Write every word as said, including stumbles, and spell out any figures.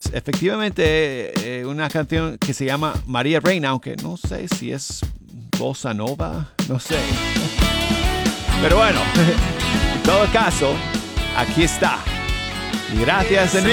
es efectivamente eh, una canción que se llama María Reina, aunque no sé si es bossa nova, no sé. Pero bueno, en todo caso, aquí está. Y gracias, Enrique.